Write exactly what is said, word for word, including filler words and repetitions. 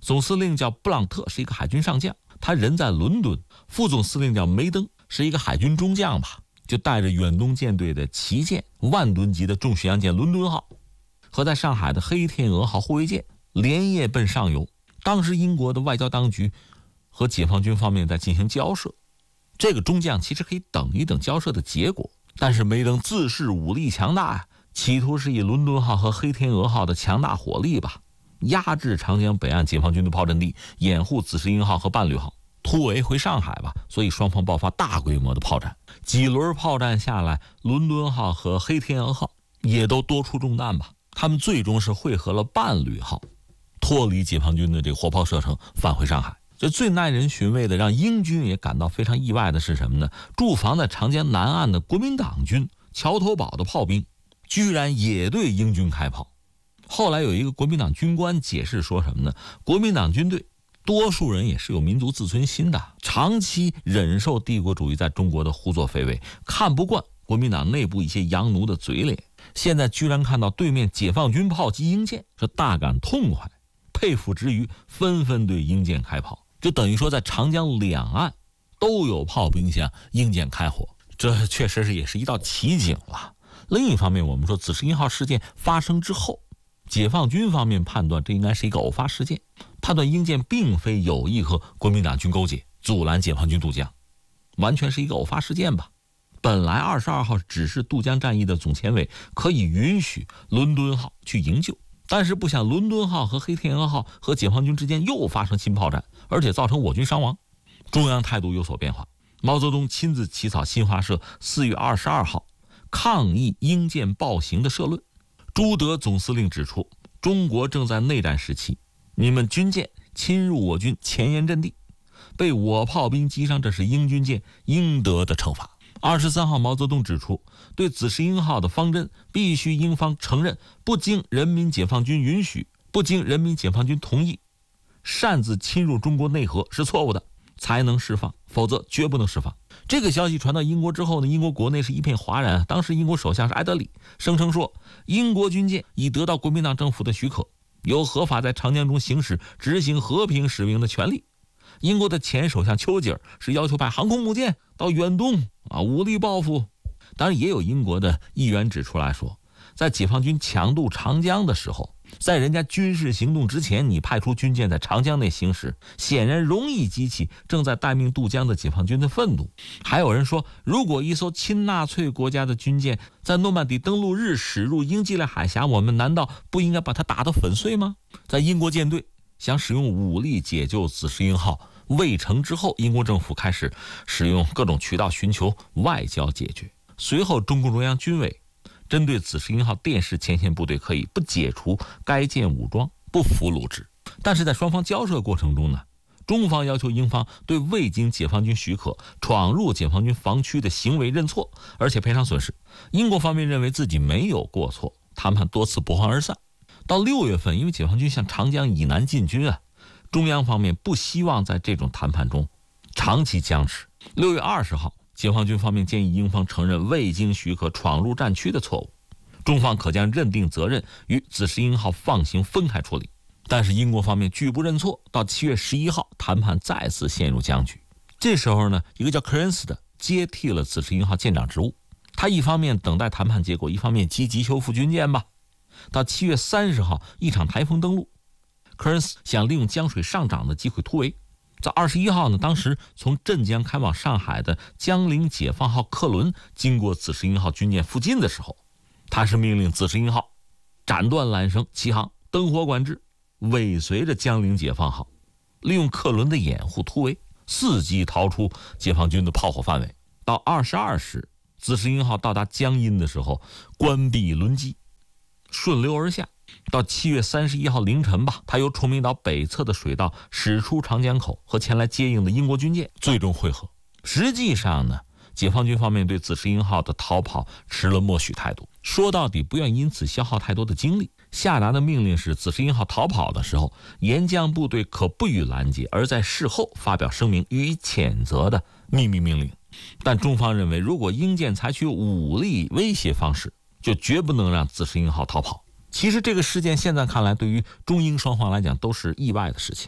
总司令叫布朗特，是一个海军上将，他人在伦敦；副总司令叫梅登，是一个海军中将吧，就带着远东舰队的旗舰万吨级的重巡洋舰伦敦号和在上海的黑天鹅号护卫舰连夜奔上游。当时英国的外交当局和解放军方面在进行交涉，这个中将其实可以等一等交涉的结果，但是梅登自恃武力强大呀，企图是以伦敦号和黑天鹅号的强大火力吧，压制长江北岸解放军的炮阵地，掩护紫石英号和伴侣号突围回上海吧。所以双方爆发大规模的炮战，几轮炮战下来，伦敦号和黑天鹅号也都多出重弹吧。他们最终是汇合了伴侣号，脱离解放军的这个火炮射程，返回上海。这最耐人寻味的，让英军也感到非常意外的是什么呢？驻防在长江南岸的国民党军桥头堡的炮兵居然也对英军开炮。后来有一个国民党军官解释说什么呢？国民党军队多数人也是有民族自尊心的，长期忍受帝国主义在中国的胡作非为，看不惯国民党内部一些洋奴的嘴脸，现在居然看到对面解放军炮击英舰，是大感痛快，佩服之余纷纷对英舰开炮，就等于说在长江两岸都有炮兵向英舰开火，这确实是也是一道奇景了。另一方面，我们说紫石英号事件发生之后，解放军方面判断这应该是一个偶发事件，判断英舰并非有意和国民党军勾结，阻拦解放军渡江，完全是一个偶发事件吧。本来二十二号只是渡江战役的总前委，可以允许伦敦号去营救，但是不想伦敦号和黑天鹅号和解放军之间又发生新炮战，而且造成我军伤亡，中央态度有所变化。毛泽东亲自起草新华社四月二十二号抗议英舰暴行的社论。朱德总司令指出，中国正在内战时期，你们军舰侵入我军前沿阵地，被我炮兵击伤，这是英军舰应得的惩罚。二十三号毛泽东指出，对紫石英号的方针必须英方承认，不经人民解放军允许，不经人民解放军同意，擅自侵入中国内河是错误的，才能释放，否则绝不能释放。这个消息传到英国之后呢，英国国内是一片哗然。当时英国首相是埃德里，声称说英国军舰已得到国民党政府的许可，有合法在长江中行使执行和平使命的权利。英国的前首相丘吉尔是要求派航空母舰到远东啊，武力报复。当然也有英国的议员指出来说，在解放军强渡长江的时候，在人家军事行动之前，你派出军舰在长江内行驶，显然容易激起正在待命渡江的解放军的愤怒。还有人说，如果一艘亲纳粹国家的军舰在诺曼底登陆日驶入英吉利海峡，我们难道不应该把它打得粉碎吗？在英国舰队想使用武力解救紫石英号未成之后，英国政府开始使用各种渠道寻求外交解决。随后中共中央军委针对紫石英号电视前线部队可以不解除该舰武装，不俘虏之。但是在双方交涉过程中呢，中方要求英方对未经解放军许可闯入解放军防区的行为认错，而且赔偿损失。英国方面认为自己没有过错，谈判多次不欢而散。到六月份，因为解放军向长江以南进军啊，中央方面不希望在这种谈判中长期僵持。六月二十号，解放军方面建议英方承认未经许可闯入战区的错误，中方可将认定责任与紫石英号放行分开处理。但是英国方面拒不认错，到七月十一号，谈判再次陷入僵局。这时候呢，一个叫科恩斯的接替了紫石英号舰长职务，他一方面等待谈判结果，一方面积极修复军舰吧。到七月三十号，一场台风登陆，科恩斯想利用江水上涨的机会突围。在二十一号呢，当时从镇江开往上海的江陵解放号客轮经过紫石英号军舰附近的时候，他是命令紫石英号斩断缆绳起航，灯火管制，尾随着江陵解放号，利用客轮的掩护突围，伺机逃出解放军的炮火范围。到二十二时，紫石英号到达江阴的时候，关闭轮机，顺流而下。到七月三十一号凌晨吧，他由崇明岛北侧的水道驶出长江口，和前来接应的英国军舰最终会合。实际上呢，解放军方面对紫石英号的逃跑持了默许态度，说到底不愿因此消耗太多的精力。下达的命令是，紫石英号逃跑的时候，沿江部队可不予拦截，而在事后发表声明予以谴责的秘密命令。但中方认为，如果英舰采取武力威胁方式，就绝不能让紫石英号逃跑。其实这个事件现在看来，对于中英双方来讲都是意外的事情。